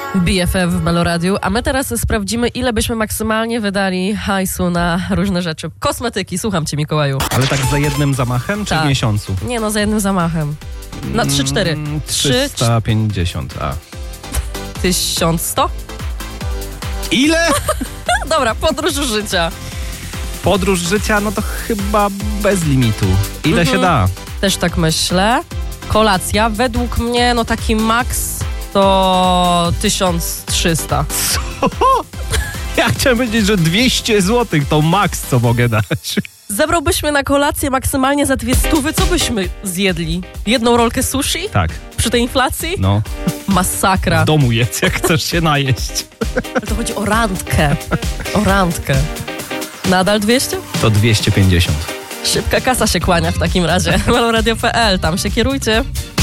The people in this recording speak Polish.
BFF w Meloradiu, a my teraz sprawdzimy, ile byśmy maksymalnie wydali hajsu na różne rzeczy. Kosmetyki, słucham cię, Mikołaju. Ale tak za jednym zamachem, czy Tak. w miesiącu? Nie no, za jednym zamachem. Na 3-4. 350, a. 1100? Ile? Dobra, podróż życia. Podróż życia, no to chyba bez limitu. Ile się da? Też tak myślę. Kolacja, według mnie, no taki maks to 1300. Ja chciałem powiedzieć, że 200 zł to maks, co mogę dać. Zebrałbyśmy na kolację maksymalnie za 200, co byśmy zjedli? Jedną rolkę sushi? Tak, Przy tej inflacji? no. Masakra. W domu jedz, jak chcesz się najeść. Ale to chodzi o randkę. O randkę. Nadal 200? To 250. Szybka kasa się kłania w takim razie. Meloradio.pl, tam się kierujcie.